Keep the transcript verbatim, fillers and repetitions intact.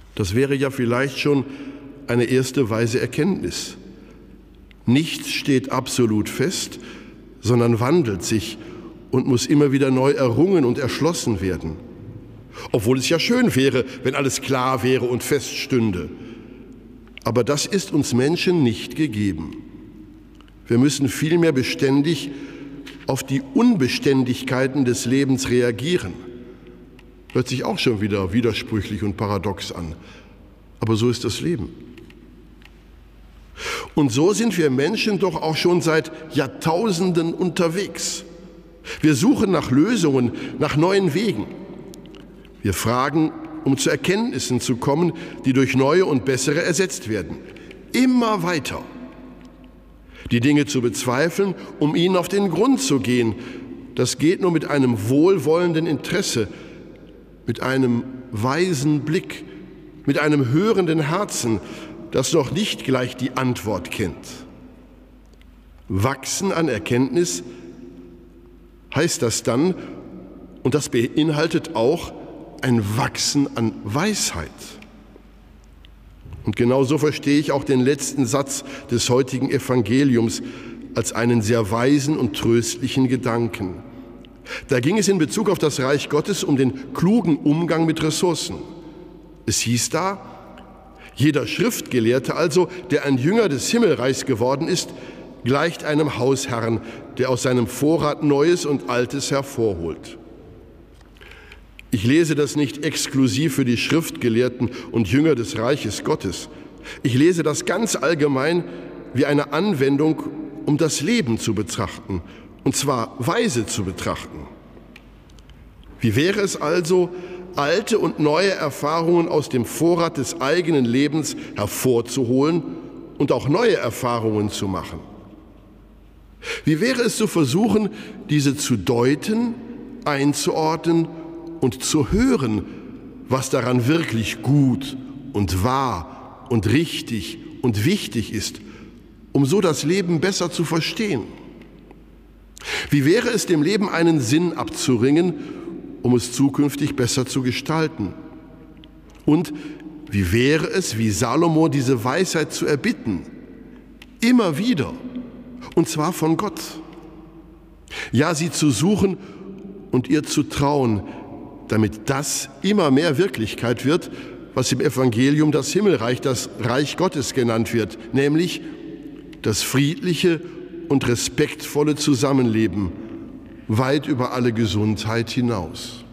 Das wäre ja vielleicht schon eine erste weise Erkenntnis. Nichts steht absolut fest, sondern wandelt sich und muss immer wieder neu errungen und erschlossen werden. Obwohl es ja schön wäre, wenn alles klar wäre und feststünde. Aber das ist uns Menschen nicht gegeben. Wir müssen vielmehr beständig auf die Unbeständigkeiten des Lebens reagieren. Hört sich auch schon wieder widersprüchlich und paradox an. Aber so ist das Leben. Und so sind wir Menschen doch auch schon seit Jahrtausenden unterwegs. Wir suchen nach Lösungen, nach neuen Wegen. Wir fragen, um zu Erkenntnissen zu kommen, die durch neue und bessere ersetzt werden. Immer weiter. Die Dinge zu bezweifeln, um ihnen auf den Grund zu gehen, das geht nur mit einem wohlwollenden Interesse, mit einem weisen Blick, mit einem hörenden Herzen, das noch nicht gleich die Antwort kennt. Wachsen an Erkenntnis heißt das dann, und das beinhaltet auch ein Wachsen an Weisheit. Und genau so verstehe ich auch den letzten Satz des heutigen Evangeliums als einen sehr weisen und tröstlichen Gedanken. Da ging es in Bezug auf das Reich Gottes um den klugen Umgang mit Ressourcen. Es hieß da, jeder Schriftgelehrte also, der ein Jünger des Himmelreichs geworden ist, gleicht einem Hausherrn, der aus seinem Vorrat Neues und Altes hervorholt. Ich lese das nicht exklusiv für die Schriftgelehrten und Jünger des Reiches Gottes. Ich lese das ganz allgemein wie eine Anwendung, um das Leben zu betrachten, und zwar weise zu betrachten. Wie wäre es also, alte und neue Erfahrungen aus dem Vorrat des eigenen Lebens hervorzuholen und auch neue Erfahrungen zu machen? Wie wäre es zu versuchen, diese zu deuten, einzuordnen und zu hören, was daran wirklich gut und wahr und richtig und wichtig ist, um so das Leben besser zu verstehen? Wie wäre es, dem Leben einen Sinn abzuringen, um es zukünftig besser zu gestalten? Und wie wäre es, wie Salomo, diese Weisheit zu erbitten? Immer wieder, und zwar von Gott. Ja, sie zu suchen und ihr zu trauen, damit das immer mehr Wirklichkeit wird, was im Evangelium das Himmelreich, das Reich Gottes genannt wird, nämlich das friedliche und respektvolle Zusammenleben weit über alle Gesundheit hinaus.